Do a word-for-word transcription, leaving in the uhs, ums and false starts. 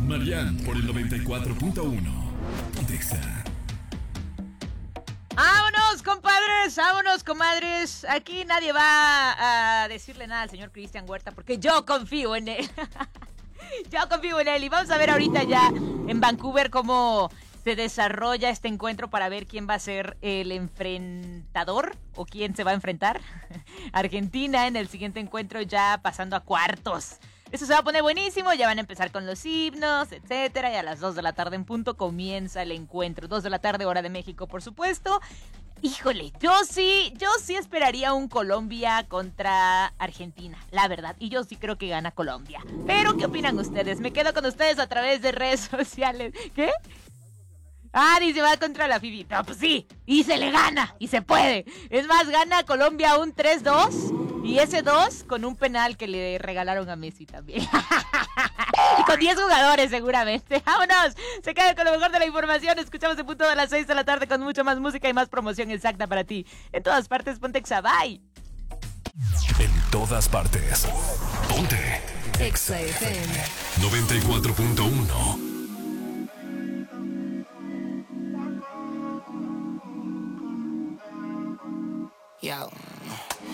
Marian por el noventa y cuatro punto uno. Pontexa. ¡Vámonos, compadres! ¡Vámonos, comadres! Aquí nadie va a decirle nada al señor Cristian Huerta porque yo confío en él. Yo confío en él. Y vamos a ver ahorita ya en Vancouver cómo se desarrolla este encuentro para ver quién va a ser el enfrentador o quién se va a enfrentar. Argentina en el siguiente encuentro ya pasando a cuartos. Eso se va a poner buenísimo, ya van a empezar con los himnos, etcétera, y a las dos de la tarde en punto comienza el encuentro. dos de la tarde, hora de México, por supuesto. Híjole, yo sí, yo sí esperaría un Colombia contra Argentina, la verdad. Y yo sí creo que gana Colombia. Pero, ¿qué opinan ustedes? Me quedo con ustedes a través de redes sociales. ¿Qué? Ah, dice, va contra la Fifi. No, pues sí, y se le gana, y se puede. Es más, gana Colombia un tres dos, y ese dos con un penal que le regalaron a Messi también. Y con diez jugadores seguramente. ¡Vámonos! Se queda con lo mejor de la información. Escuchamos en punto de las seis de la tarde con mucho más música y más promoción exacta para ti. En todas partes, Pontexa, bye. En todas partes. Ponte. Exa F M noventa y cuatro punto uno. Yo.